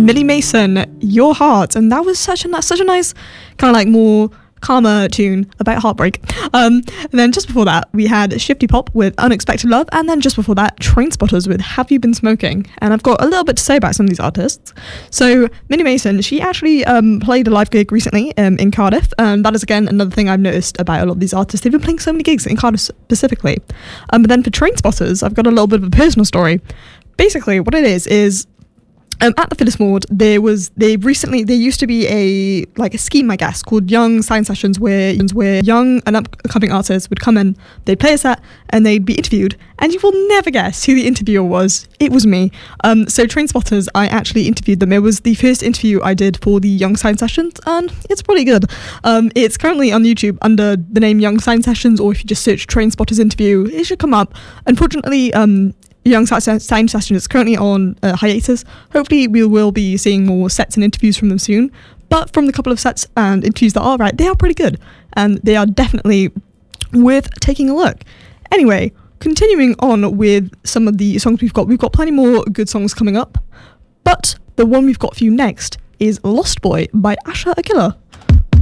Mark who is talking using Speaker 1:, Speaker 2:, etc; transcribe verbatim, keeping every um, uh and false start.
Speaker 1: Millie Mason, Your Heart, and that was such a such a nice kind of like more calmer tune about heartbreak. Um, and then just before that, we had Shifty Pop with Unexpected Love, and then just before that, Trainspotters with Have You Been Smoking? And I've got a little bit to say about some of these artists. So Millie Mason, she actually um, played a live gig recently um, in Cardiff, and that is again another thing I've noticed about a lot of these artists. They've been playing so many gigs in Cardiff specifically. Um, but then for Trainspotters, I've got a little bit of a personal story. Basically, what it is is Um, at the Phyllis Maud, there was they recently there used to be a like a scheme, I guess, called Young Science Sessions, where where young and upcoming artists would come in, they'd play a set, and they'd be interviewed, and you will never guess who the interviewer was. It was me. Um, so Trainspotters, I actually interviewed them. It was the first interview I did for the Young Science Sessions, and it's pretty good. Um, it's currently on YouTube under the name Young Science Sessions, or if you just search Trainspotters interview, it should come up. Unfortunately, um. Young Science Session is currently on uh, hiatus. Hopefully we will be seeing more sets and interviews from them soon. But from the couple of sets and interviews that are right, they are pretty good. And they are definitely worth taking a look. Anyway, continuing on with some of the songs we've got. We've got plenty more good songs coming up. But the one we've got for you next is Lost Boy by Asha Akilla.